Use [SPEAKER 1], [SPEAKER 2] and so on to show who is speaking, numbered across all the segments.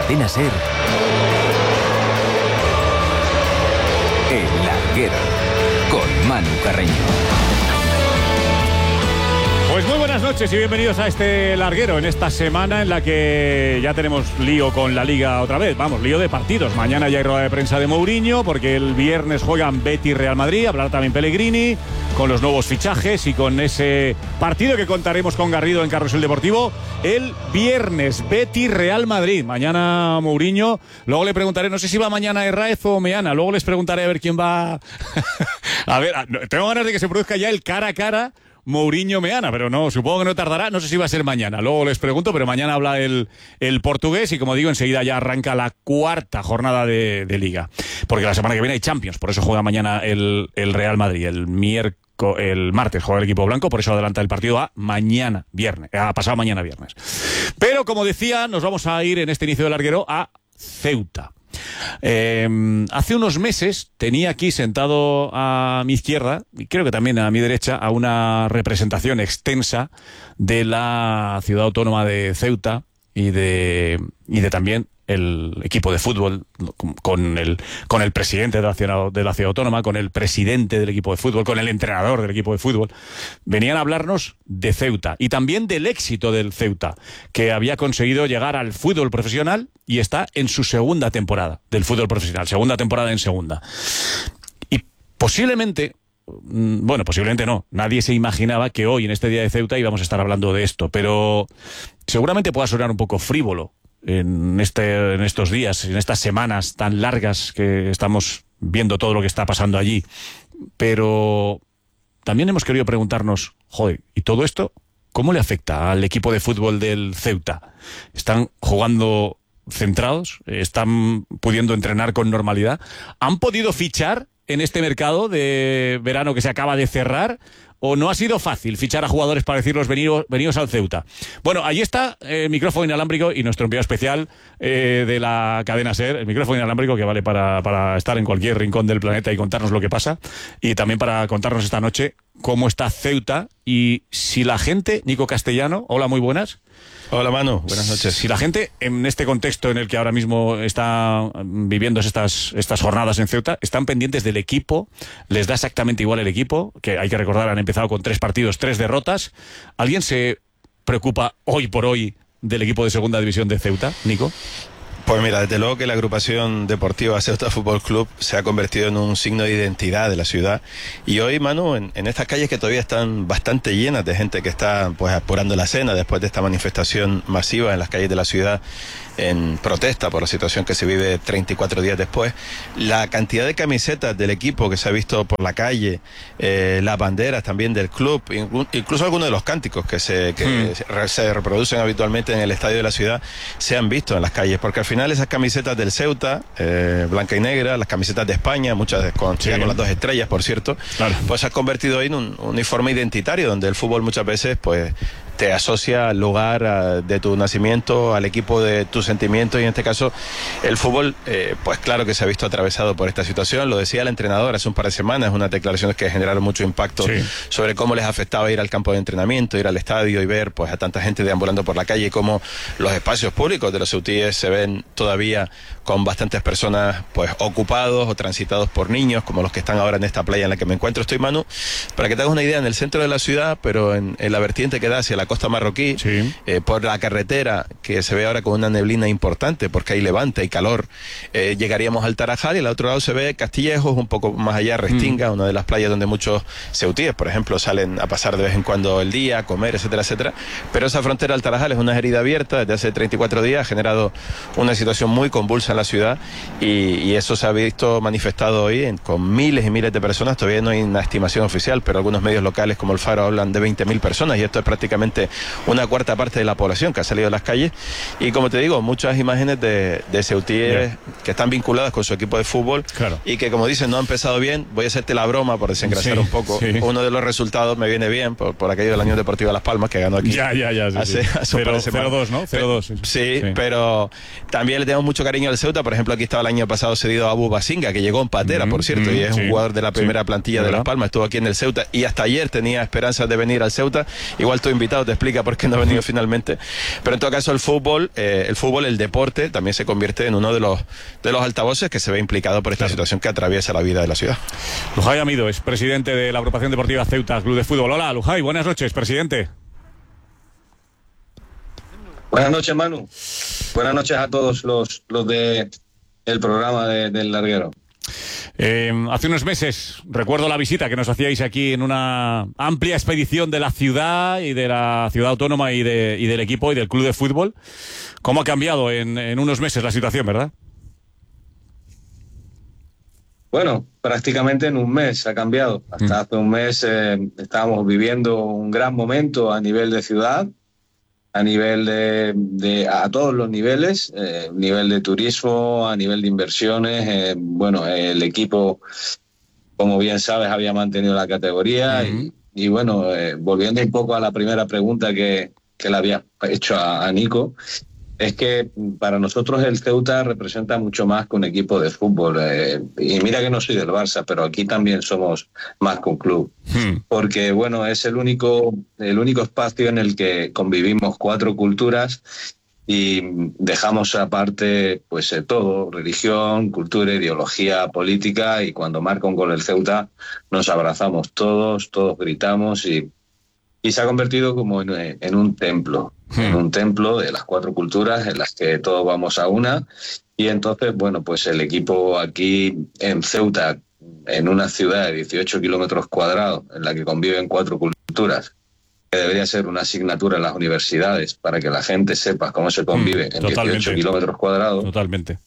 [SPEAKER 1] Cadena SER, El Larguero, con Manu Carreño.
[SPEAKER 2] Pues muy buenas noches y bienvenidos a este larguero en esta semana en la que ya tenemos lío con la Liga otra vez. Vamos, lío de partidos. Mañana ya hay rueda de prensa de Mourinho porque el viernes juegan Betis Real Madrid. Hablará también Pellegrini con los nuevos fichajes y con ese partido que contaremos con Garrido en Carrusel Deportivo el viernes. Betis Real Madrid. Mañana Mourinho. Luego le preguntaré, no sé si va mañana Herráez o Meana. Luego les preguntaré a ver quién va. A ver, tengo ganas de que se produzca ya el cara a cara Mourinho-Meana, pero no, supongo que no tardará, no sé si va a ser mañana, luego les pregunto, pero mañana habla el portugués y como digo, enseguida ya arranca la cuarta jornada de Liga, porque la semana que viene hay Champions, por eso juega mañana el Real Madrid, el martes juega el equipo blanco, por eso adelanta el partido a mañana viernes, a pasado mañana viernes. Pero como decía, nos vamos a ir en este inicio del larguero a Ceuta. Hace unos meses tenía aquí sentado a mi izquierda y creo que también a mi derecha a una representación extensa de la ciudad autónoma de Ceuta y de también el equipo de fútbol con el presidente de la ciudad autónoma, con el presidente del equipo de fútbol, con el entrenador del equipo de fútbol. Venían a hablarnos de Ceuta y también del éxito del Ceuta, que había conseguido llegar al fútbol profesional y está en su segunda temporada del fútbol profesional, segunda temporada en segunda. Y posiblemente no, nadie se imaginaba que hoy en este día de Ceuta íbamos a estar hablando de esto, pero seguramente pueda sonar un poco frívolo en estos días, en estas semanas tan largas que estamos viendo todo lo que está pasando allí. Pero también hemos querido preguntarnos, joder, ¿y todo esto cómo le afecta al equipo de fútbol del Ceuta? ¿Están jugando centrados? ¿Están pudiendo entrenar con normalidad? ¿Han podido fichar en este mercado de verano que se acaba de cerrar? ¿O no ha sido fácil fichar a jugadores para decirlos venidos al Ceuta? Bueno, ahí está el micrófono inalámbrico y nuestro enviado especial de la cadena SER, el micrófono inalámbrico que vale para estar en cualquier rincón del planeta y contarnos lo que pasa, y también para contarnos esta noche cómo está Ceuta y si la gente, Nico Castellano, hola, muy buenas.
[SPEAKER 3] Hola Manu, buenas noches.
[SPEAKER 2] Si la gente en este contexto en el que ahora mismo está viviendo estas jornadas en Ceuta, están pendientes del equipo, les da exactamente igual el equipo, que hay que recordar han empezado con 3 partidos, 3 derrotas. ¿Alguien se preocupa hoy por hoy del equipo de segunda división de Ceuta, Nico?
[SPEAKER 3] Pues mira, desde luego que la agrupación deportiva Ceuta Fútbol Club se ha convertido en un signo de identidad de la ciudad. Y hoy, Manu, en estas calles que todavía están bastante llenas de gente que está pues apurando la cena después de esta manifestación masiva en las calles de la ciudad en protesta por la situación que se vive 34 días después, la cantidad de camisetas del equipo que se ha visto por la calle, las banderas también del club, incluso algunos de los cánticos que se reproducen habitualmente en el estadio de la ciudad, se han visto en las calles, porque al final esas camisetas del Ceuta, blanca y negra, las camisetas de España, muchas con las 2 estrellas, por cierto, claro, pues se ha convertido hoy en un uniforme identitario, donde el fútbol muchas veces pues te asocia al lugar de tu nacimiento, al equipo de tus sentimientos, y en este caso el fútbol, pues claro que se ha visto atravesado por esta situación. Lo decía el entrenador hace un par de semanas, unas declaraciones que generaron mucho impacto sobre cómo les afectaba ir al campo de entrenamiento, ir al estadio y ver pues a tanta gente deambulando por la calle, y cómo los espacios públicos de los ceutíes se ven todavía con bastantes personas pues ocupados o transitados por niños, como los que están ahora en esta playa en la que me encuentro. Estoy, Manu, para que te hagas una idea, en el centro de la ciudad, pero en la vertiente que da hacia la costa marroquí, por la carretera que se ve ahora con una neblina importante porque hay levante, hay calor, llegaríamos al Tarajal, y al otro lado se ve Castillejos, un poco más allá Restinga, una de las playas donde muchos ceutíes, por ejemplo, salen a pasar de vez en cuando el día, a comer, etcétera, etcétera. Pero esa frontera del Tarajal es una herida abierta desde hace 34 días, ha generado una situación muy convulsa en la ciudad, y eso se ha visto manifestado hoy con miles y miles de personas. Todavía no hay una estimación oficial, pero algunos medios locales como El Faro hablan de 20.000 personas, y esto es prácticamente una cuarta parte de la población que ha salido a las calles. Y como te digo, muchas imágenes de ceutíes que están vinculadas con su equipo de fútbol, y que, como dicen, no ha empezado bien. Voy a hacerte la broma por desengrasar un poco. Uno de los resultados me viene bien por aquello de la Unión Deportiva Las Palmas, que ganó aquí hace un par de semanas.
[SPEAKER 2] 0-2, ¿no? 0-2.
[SPEAKER 3] Sí, pero también le tenemos mucho cariño al Ceuta. Por ejemplo, aquí estaba el año pasado cedido a Abu Basinga, que llegó en patera, por cierto, y es un jugador de la primera plantilla de Las Palmas. Estuvo aquí en el Ceuta y hasta ayer tenía esperanzas de venir al Ceuta. Igual estoy invitado te explica por qué no ha venido finalmente. Pero en todo caso el fútbol, el deporte, también se convierte en uno de los altavoces que se ve implicado por esta situación que atraviesa la vida de la ciudad.
[SPEAKER 2] Lujay Amido es presidente de la agrupación deportiva Ceuta Club de Fútbol. Hola, Lujay, buenas noches, presidente.
[SPEAKER 4] Buenas noches, Manu. Buenas noches a todos los de el programa del Larguero.
[SPEAKER 2] Hace unos meses recuerdo la visita que nos hacíais aquí en una amplia expedición de la ciudad y de la ciudad autónoma y del equipo y del club de fútbol. ¿Cómo ha cambiado en unos meses la situación, verdad?
[SPEAKER 4] Bueno, prácticamente en un mes ha cambiado. Hasta hace un mes estábamos viviendo un gran momento a nivel de ciudad, a nivel a todos los niveles, nivel de turismo, a nivel de inversiones. Bueno, el equipo, como bien sabes, había mantenido la categoría y bueno, volviendo un poco a la primera pregunta que le había hecho a Nico, es que para nosotros el Ceuta representa mucho más que un equipo de fútbol. Y mira que no soy del Barça, pero aquí también somos más que un club. Porque, bueno, es el único espacio en el que convivimos 4 culturas y dejamos aparte pues todo, religión, cultura, ideología, política, y cuando marca un gol el Ceuta nos abrazamos todos gritamos y se ha convertido como en un templo. En un templo de las 4 culturas en las que todos vamos a una, y entonces, bueno, pues el equipo aquí en Ceuta, en una ciudad de 18 kilómetros cuadrados, en la que conviven 4 culturas, que debería ser una asignatura en las universidades para que la gente sepa cómo se convive en 18 kilómetros cuadrados.
[SPEAKER 2] Totalmente.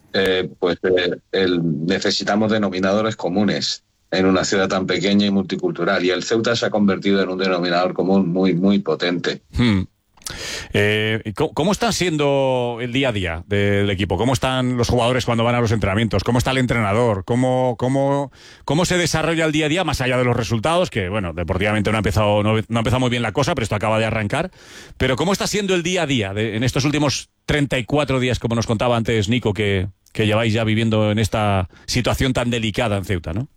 [SPEAKER 4] Necesitamos denominadores comunes en una ciudad tan pequeña y multicultural, y el Ceuta se ha convertido en un denominador común muy, muy potente.
[SPEAKER 2] ¿Cómo está siendo el día a día del equipo? ¿Cómo están los jugadores cuando van a los entrenamientos? ¿Cómo está el entrenador? ¿Cómo se desarrolla el día a día más allá de los resultados? Que, bueno, deportivamente no ha empezado muy bien la cosa, pero esto acaba de arrancar. Pero ¿cómo está siendo el día a día en estos últimos 34 días, como nos contaba antes Nico, que lleváis ya viviendo en esta situación tan delicada en Ceuta, ¿no?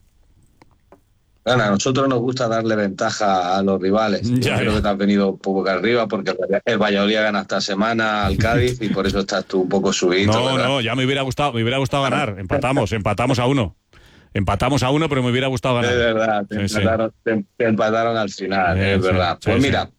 [SPEAKER 4] Bueno, a nosotros nos gusta darle ventaja a los rivales. Creo que te has venido un poco acá arriba porque el Valladolid gana esta semana al Cádiz y por eso estás tú un poco subido.
[SPEAKER 2] No, ya me hubiera gustado ganar. Empatamos a 1. Empatamos a 1, pero me hubiera gustado ganar.
[SPEAKER 4] Es verdad, te empataron al final, es verdad. Pues mira,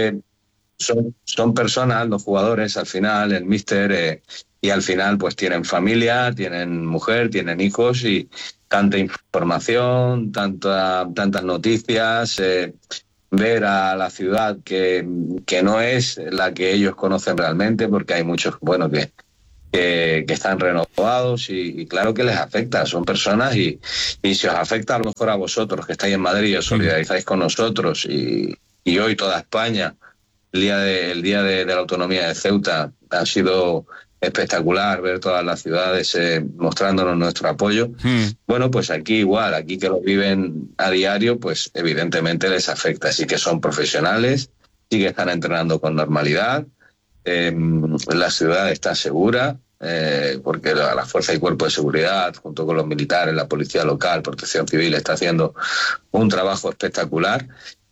[SPEAKER 4] son personas, los jugadores al final, el míster, y al final pues tienen familia, tienen mujer, tienen hijos y tanta información, tantas noticias, ver a la ciudad que no es la que ellos conocen realmente, porque hay muchos, bueno, que están renovados y claro que les afecta, son personas y si os afecta a lo mejor a vosotros que estáis en Madrid y os solidarizáis con nosotros y hoy toda España, el día de la autonomía de Ceuta ha sido espectacular ver todas las ciudades mostrándonos nuestro apoyo. Bueno, pues aquí igual, aquí que lo viven a diario, pues evidentemente les afecta. Sí que son profesionales, sí que están entrenando con normalidad, la ciudad está segura, porque la Fuerza y Cuerpo de Seguridad, junto con los militares, la Policía Local, Protección Civil, está haciendo un trabajo espectacular.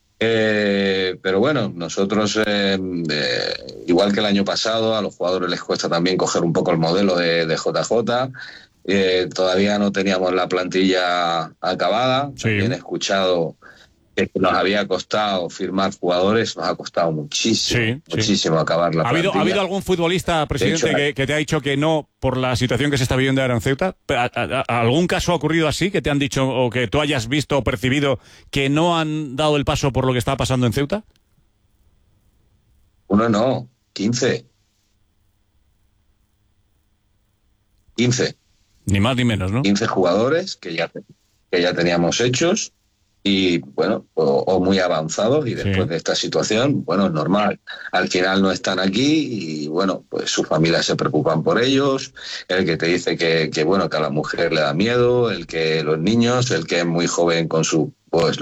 [SPEAKER 4] Pero bueno, nosotros, igual que el año pasado, a los jugadores les cuesta también coger un poco el modelo de JJ. Todavía no teníamos la plantilla acabada. Sí. También he escuchado que nos había costado firmar jugadores, nos ha costado muchísimo acabar la plantilla.
[SPEAKER 2] ¿Ha habido algún futbolista, presidente, que te ha dicho que no por la situación que se está viviendo ahora en Ceuta? ¿Algún caso ha ocurrido así, que te han dicho o que tú hayas visto o percibido que no han dado el paso por lo que está pasando en Ceuta?
[SPEAKER 4] Uno no, 15. 15.
[SPEAKER 2] Ni más ni menos, ¿no?
[SPEAKER 4] 15 jugadores que ya teníamos hechos. Y bueno, o muy avanzados, y después de esta situación, bueno, es normal, al final no están aquí y bueno, pues sus familias se preocupan por ellos, el que te dice que bueno, que a la mujer le da miedo, el que los niños, el que es muy joven con su, pues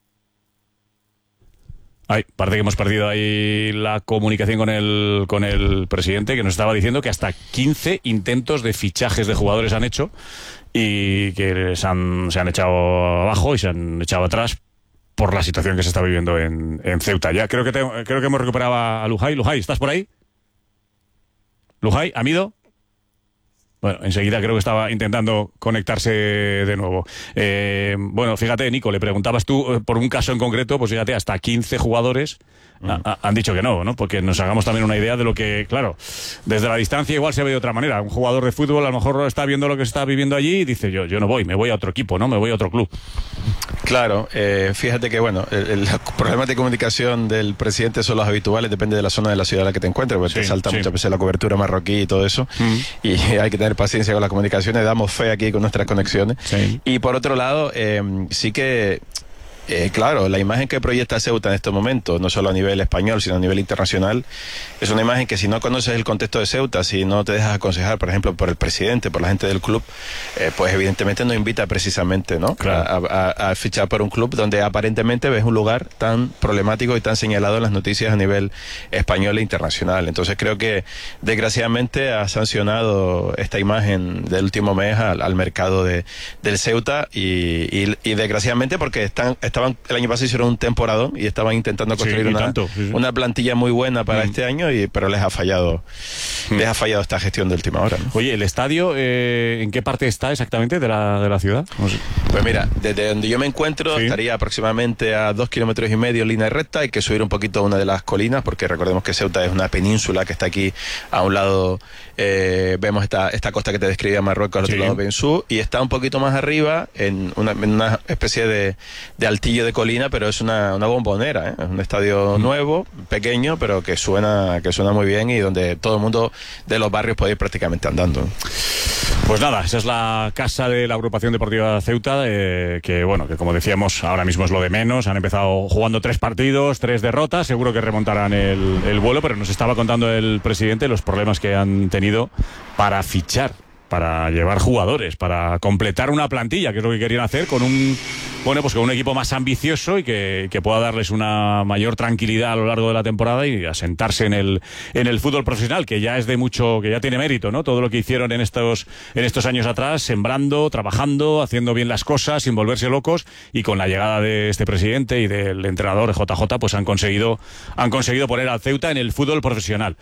[SPEAKER 2] parece que hemos perdido ahí la comunicación con el presidente, que nos estaba diciendo que hasta 15 intentos de fichajes de jugadores han hecho y que se han echado abajo y se han echado atrás por la situación que se está viviendo en Ceuta. Ya creo que hemos recuperado a Lujay. Lujay, ¿estás por ahí? Lujay, ¿Amido? Bueno, enseguida creo que estaba intentando conectarse de nuevo. Bueno, fíjate, Nico, le preguntabas tú por un caso en concreto, pues fíjate, hasta 15 jugadores han dicho que no, porque nos hagamos también una idea de lo que, claro, desde la distancia igual se ve de otra manera. Un jugador de fútbol a lo mejor está viendo lo que se está viviendo allí y dice, yo no voy, me voy a otro equipo, ¿no? Me voy a otro club.
[SPEAKER 3] Claro, fíjate que bueno, los problemas de comunicación del presidente son los habituales, depende de la zona de la ciudad en la que te encuentres, porque te salta muchas veces la cobertura marroquí y todo eso, y hay que tener paciencia con las comunicaciones, damos fe aquí con nuestras conexiones. Y por otro lado, sí que claro, la imagen que proyecta Ceuta en estos momentos, no solo a nivel español, sino a nivel internacional, es una imagen que si no conoces el contexto de Ceuta, si no te dejas aconsejar, por ejemplo, por el presidente, por la gente del club, pues evidentemente no invita precisamente, ¿no? Claro. a fichar por un club donde aparentemente ves un lugar tan problemático y tan señalado en las noticias a nivel español e internacional. Entonces creo que desgraciadamente ha sancionado esta imagen del último mes al mercado del Ceuta y desgraciadamente porque estaban el año pasado hicieron un temporadón y estaban intentando construir una plantilla muy buena para este año, pero les ha fallado esta gestión de última hora, ¿no?
[SPEAKER 2] Oye, ¿el estadio en qué parte está exactamente de la ciudad? No sé.
[SPEAKER 3] Pues mira, desde donde yo me encuentro estaría aproximadamente a 2,5 kilómetros línea recta. Hay que subir un poquito a una de las colinas porque recordemos que Ceuta es una península que está aquí a un lado. Vemos esta costa que te describía Marruecos, al otro lado Bensú, y está un poquito más arriba en una especie de altillo de colina, pero es una bombonera, es un estadio nuevo, pequeño, pero que suena muy bien y donde todo el mundo de los barrios puede ir prácticamente andando.
[SPEAKER 2] Pues nada, esa es la casa de la Agrupación Deportiva Ceuta, que bueno, que como decíamos, ahora mismo es lo de menos. Han empezado jugando 3 partidos, 3 derrotas, seguro que remontarán el vuelo, pero nos estaba contando el presidente los problemas que han tenido para fichar, para llevar jugadores, para completar una plantilla, que es lo que querían hacer con con un equipo más ambicioso y que pueda darles una mayor tranquilidad a lo largo de la temporada y asentarse en el fútbol profesional, que ya es de mucho, que ya tiene mérito, ¿no? Todo lo que hicieron en estos años atrás, sembrando, trabajando, haciendo bien las cosas, sin volverse locos, y con la llegada de este presidente y del entrenador JJ, pues han conseguido poner al Ceuta en el fútbol profesional.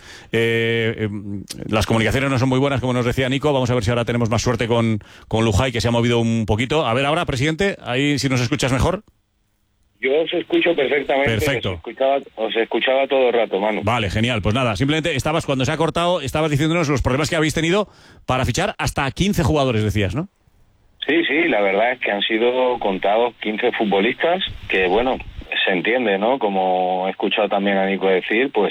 [SPEAKER 2] Las comunicaciones no son muy buenas, como nos decía Nico. Vamos a ver si ahora tenemos más suerte con Lujay, que se ha movido un poquito. A ver ahora, presidente, ahí si nos escuchas mejor.
[SPEAKER 5] Yo os escucho perfectamente.
[SPEAKER 2] Perfecto.
[SPEAKER 5] Os escuchaba todo el rato, Manu.
[SPEAKER 2] Vale, genial. Pues nada, simplemente cuando se ha cortado, estabas diciéndonos los problemas que habéis tenido para fichar hasta 15 jugadores, decías, ¿no?
[SPEAKER 5] Sí, la verdad es que han sido contados 15 futbolistas que, bueno, se entiende, ¿no? Como he escuchado también a Nico decir, pues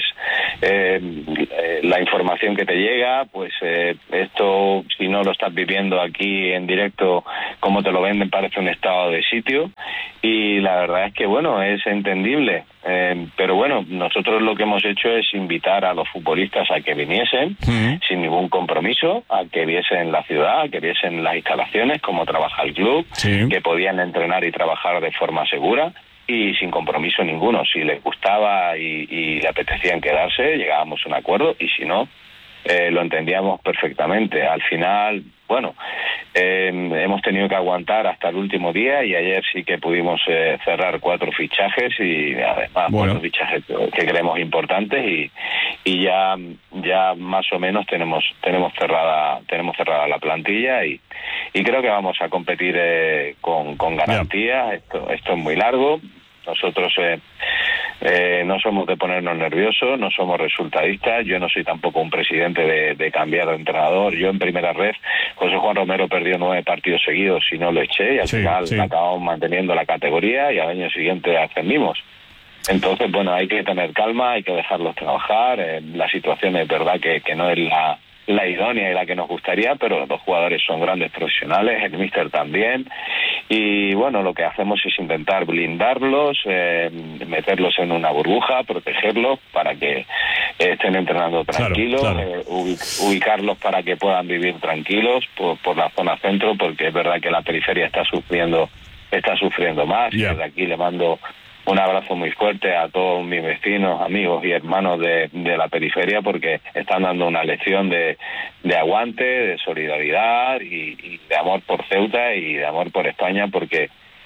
[SPEAKER 5] la información que te llega, pues esto, si no lo estás viviendo aquí en directo, como te lo venden, parece un estado de sitio, y la verdad es que, bueno, es entendible. Pero bueno, nosotros lo que hemos hecho es invitar a los futbolistas a que viniesen sin ningún compromiso, a que viesen la ciudad, a que viesen las instalaciones, cómo trabaja el club, que podían entrenar y trabajar de forma segura y sin compromiso ninguno. Si les gustaba y le apetecían quedarse, llegábamos a un acuerdo, y si no, lo entendíamos perfectamente. Al final, bueno, hemos tenido que aguantar hasta el último día, y ayer sí que pudimos cerrar 4 fichajes, y además 4 fichajes que creemos importantes, y ya más o menos tenemos cerrada la plantilla, y creo que vamos a competir con garantía. Esto es muy largo. Nosotros no somos de ponernos nerviosos, no somos resultadistas. Yo no soy tampoco un presidente de cambiar de entrenador. Yo en primera red, José Juan Romero perdió 9 partidos seguidos y no lo eché, y al final acabamos manteniendo la categoría y al año siguiente ascendimos. Entonces, bueno, hay que tener calma, hay que dejarlos trabajar. La situación es verdad que no es la idónea y la que nos gustaría, pero los jugadores son grandes profesionales, el míster también, y bueno, lo que hacemos es intentar blindarlos, meterlos en una burbuja, protegerlos para que estén entrenando tranquilos, ubicarlos para que puedan vivir tranquilos por la zona centro, porque es verdad que la periferia está sufriendo más. Y desde aquí le mando un abrazo muy fuerte a todos mis vecinos, amigos y hermanos de la periferia, porque están dando una lección de aguante, de solidaridad y de amor por Ceuta y de amor por España, porque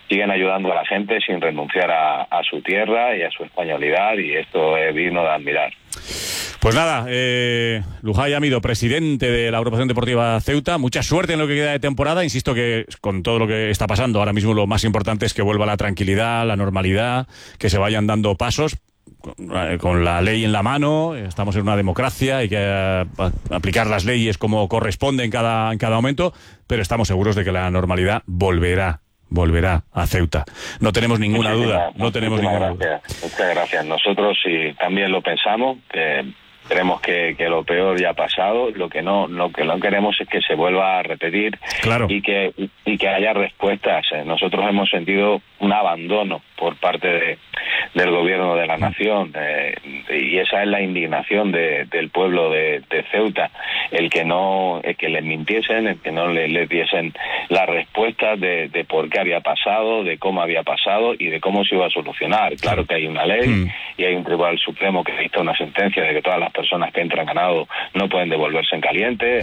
[SPEAKER 5] siguen ayudando a la gente sin renunciar a su tierra y a su españolidad, y esto es digno de admirar.
[SPEAKER 2] Pues nada, Lujay Amido, presidente de la Agrupación Deportiva Ceuta, mucha suerte en lo que queda de temporada. Insisto que con todo lo que está pasando ahora mismo lo más importante es que vuelva la tranquilidad, la normalidad, que se vayan dando pasos con la ley en la mano. Estamos en una democracia, hay que aplicar las leyes como corresponde en cada momento, pero estamos seguros de que la normalidad volverá a Ceuta. No tenemos ninguna duda. Muchas
[SPEAKER 5] gracias. Nosotros sí también lo pensamos, que creemos que lo peor ya ha pasado. Lo que no queremos es que se vuelva a repetir.
[SPEAKER 2] Claro.
[SPEAKER 5] y que haya respuestas. Nosotros hemos sentido un abandono por parte del gobierno de la nación, y esa es la indignación del pueblo de Ceuta, el que les mintiesen, el que no les diesen las respuestas de por qué había pasado, de cómo había pasado y de cómo se iba a solucionar. Claro que hay una ley y hay un Tribunal Supremo que dicta una sentencia de que todas las personas que entran ganado no pueden devolverse en caliente.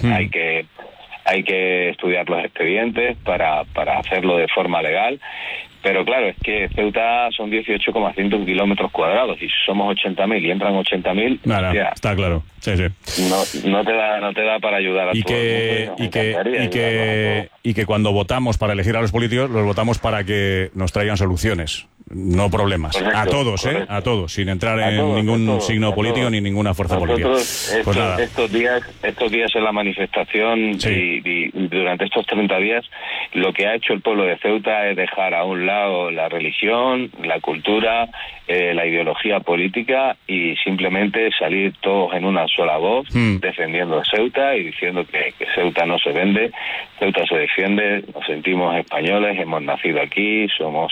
[SPEAKER 5] Hay que estudiar los expedientes para hacerlo de forma legal. Pero claro, es que Ceuta son 18,5 kilómetros cuadrados, y si somos 80.000 y entran 80.000,
[SPEAKER 2] nada, está claro. Sí.
[SPEAKER 5] No te da para ayudar a todo el mundo.
[SPEAKER 2] Y que cuando votamos para elegir a los políticos, los votamos para que nos traigan soluciones, no problemas. Correcto, a todos, correcto. A todos, sin entrar en ningún signo político ni ninguna fuerza política.
[SPEAKER 5] Pues nada. Estos días en la manifestación, sí. y durante estos 30 días, lo que ha hecho el pueblo de Ceuta es dejar a un lado la religión, la cultura, la ideología política, y simplemente salir todos en una sola voz defendiendo a Ceuta y diciendo que Ceuta no se vende, Ceuta se defiende, nos sentimos españoles, hemos nacido aquí, somos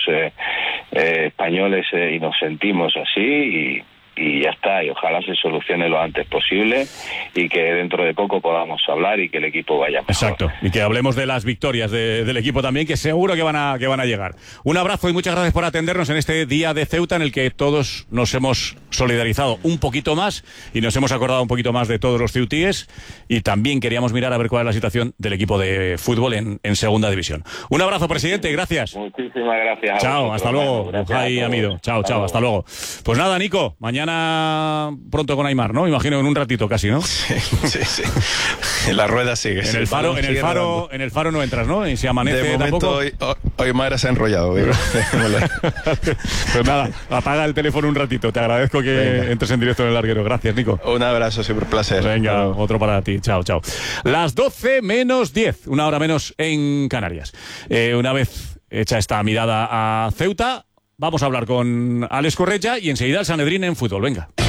[SPEAKER 5] españoles y nos sentimos así, y ya está, y ojalá se solucione lo antes posible y que dentro de poco podamos hablar y que el equipo vaya mejor.
[SPEAKER 2] Exacto, y que hablemos de las victorias del equipo también, que seguro que van a llegar. Un abrazo y muchas gracias por atendernos en este día de Ceuta, en el que todos nos hemos solidarizado un poquito más y nos hemos acordado un poquito más de todos los ceutíes, y también queríamos mirar a ver cuál es la situación del equipo de fútbol en segunda división. Un abrazo, presidente, gracias.
[SPEAKER 5] Muchísimas gracias.
[SPEAKER 2] Chao, hasta luego, Lujay Amido. Chao, hasta luego. Pues nada, Nico, mañana pronto con Aimar, ¿no? Imagino en un ratito casi, ¿no?
[SPEAKER 3] Sí. La rueda sigue.
[SPEAKER 2] En el faro no entras, ¿no? Y si amanece
[SPEAKER 3] de momento,
[SPEAKER 2] tampoco.
[SPEAKER 3] Hoy Aimar se ha enrollado.
[SPEAKER 2] Pues nada, apaga el teléfono un ratito. Te agradezco que entres en directo en el larguero. Gracias, Nico.
[SPEAKER 3] Un abrazo, siempre un placer.
[SPEAKER 2] Venga, otro para ti. Chao. Las 12 menos 10, una hora menos en Canarias. Una vez hecha esta mirada a Ceuta, vamos a hablar con Alex Correia y enseguida el Sanedrín en fútbol. Venga.